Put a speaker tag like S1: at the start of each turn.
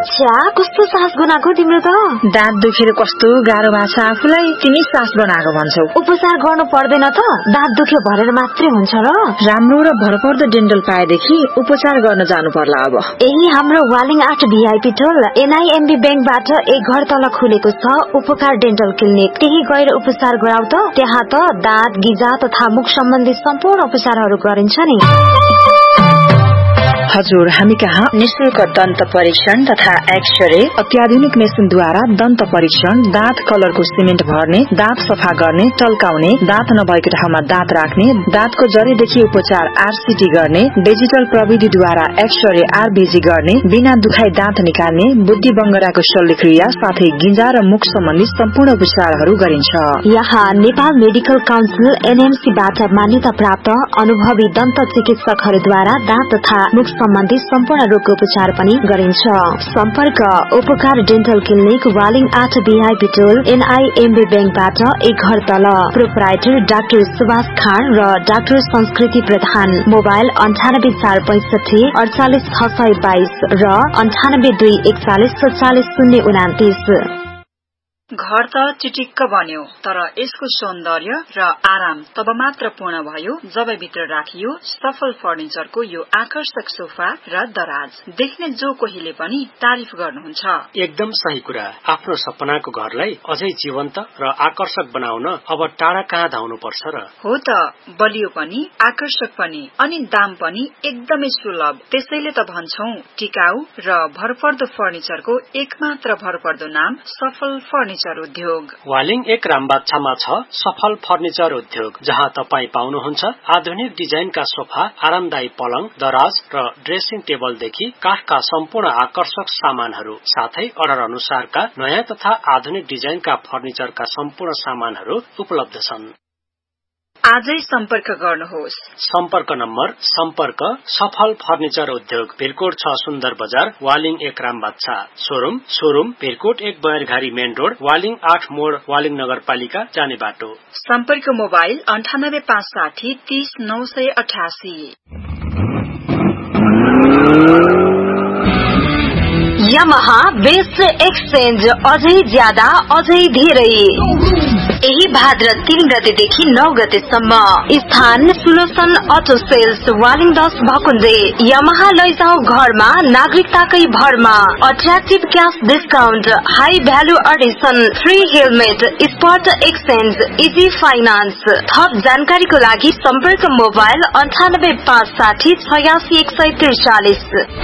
S1: छ्या कस्तो सास बनाएको तिम्रो त?
S2: दाँत दुखेर कस्तो गाह्रो भएको छ आफूलाई, तिमी सास बनाएको भन्छौ।
S1: उपचार गर्नु पर्दैन त? दाँत दुख्यो भनेर मात्रै हुन्छ र?
S2: राम्रो र भरपर्दो डेन्टल पाएदेखि उपचार गर्न जानु पर्ला अब।
S1: यही हाम्रो वालिङ 8 VIP टोल NIMB बैंकबाट एक घर तल खुलेको छ उपकार डेन्टल क्लिनिक। त्यही गएर उपचार गराउ त। त्यहाँ त दाँत, गिजा तथा मुख सम्बन्धी सम्पूर्ण उपचारहरू गरिन्छ नि।
S2: हजुर, हामी कहाँ निशुल्क दन्त परीक्षण तथा एक्सरे, अत्याधुनिक मेसिनद्वारा दन्त परीक्षण, दाँत कलरको सिमेन्ट भर्ने, दाँत सफा गर्ने, टल्काउने, दाँत नभएको ठाउँमा दाँत राख्ने, दाँतको जरीदेखि उपचार RCT गर्ने, डिजिटल प्रविधिद्वारा एक्सरे RBG गर्ने, बिना दुखाइ दाँत निकाल्ने, बुद्धि बङ्गराको शल्यक्रिया साथै गिजा र मुख सम्बन्धी सम्पूर्ण उपचारहरू गरिन्छ।
S1: यहाँ नेपाल मेडिकल काउन्सिल NMC बाट मान्यता प्राप्त अनुभवी दन्त चिकित्सकहरूद्वारा दाँत तथा मुख सम्बन्धी सम्पूर्ण रोगको उपचार पनि गरिन्छ। सम्पर्क उपकार डेन्टल क्लिनिक वालिङ 8 VIP टोल NIMB बैंकबाट एक घर तल। प्रोपराइटर डाक्टर सुभाष खान र डाक्टर संस्कृति प्रधान। मोबाइल 98465 48622 र 9821444029।
S2: घर त चिटिक्क बन्यो, तर यसको सौन्दर्य र आराम तब मात्र पूर्ण भयो जब भित्र राखियो सफल फर्निचरको यो आकर्षक सोफा र दराज। देख्ने जो कोहीले पनि तारिफ गर्नुहुन्छ।
S3: एकदम सही कुरा। आफ्नो सपनाको घरलाई अझै जीवन्त र आकर्षक बनाउन अब टाढा कहाँ धाउनु पर्छ र?
S2: हो त, बलियो पनि आकर्षक पनि अनि दाम पनि एकदमै सुलभ। त्यसैले त भन्छौं टिकाउ र भरपर्दो फर्निचरको एकमात्र भरपर्दो नाम सफल फर्निचर उद्योग।
S3: वालिङ 1 रामबाछामा छ सफल फर्निचर उद्योग, जहाँ तपाई पाउनुहुन्छ आधुनिक डिजाइनका सोफा, आरामदायी पलङ, दराज र ड्रेसिङ टेबलदेखि काठका सम्पूर्ण आकर्षक सामानहरू, साथै अर्डर अनुसारका नयाँ तथा आधुनिक डिजाइनका फर्निचरका सम्पूर्ण सामानहरू उपलब्ध छन्।
S2: आजै सम्पर्क गर्नुहोस्।
S3: सम्पर्क नम्बर सम्पर्क सफल फर्निचर उद्योग, भिरकोट 6 सुन्दर बजार, Waling 1 रामबाछा। Showroom Bhirkot 1 बयरघारी main road, Waling 8 मोड, वालिङ नगरपालिका जाने बाटो।
S2: सम्पर्क मोबाइल 98560 30988।
S1: यामाहा बेस्ट एक्सचेन्ज, अझै ज्यादा अझै धेरै। यही भाद्र 3 गतेदेखि 9 गतेसम्म। स्थान सुलोसन अटो सेल्स, वालिङ 10 भकुन्डे। यामाहा लैजाऊ घरमा नागरिकताकै भरमा। Attractive cash discount, high value Edison, free helmet, spot exchange, easy finance. थप जानकारीको लागि सम्पर्क मोबाइल 98560 86143।